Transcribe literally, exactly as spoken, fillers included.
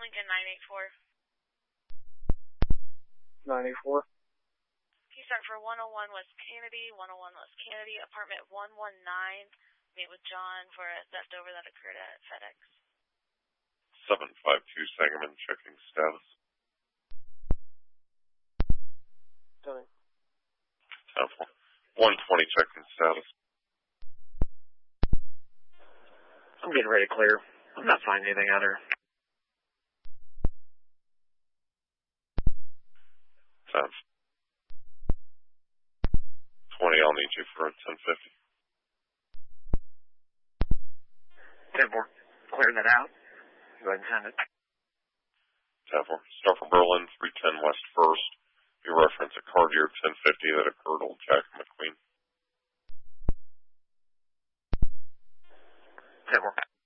Lincoln nine eight four. nine eight four. Can you start for one oh one West Kennedy, one oh one West Kennedy, apartment one one nine. Meet with John for a theft over that occurred at FedEx. seven five two Sangerman, checking status. Done. ten four. one twenty, checking status. I'm getting ready to clear. I'm not finding anything out there. ten. twenty, I'll need you for ten fifty. ten four. Clearing that out. Go ahead and send it. ten four. Start for Berlin, three ten West first. You reference a car year ten fifty that occurred Old Jack McQueen. ten four.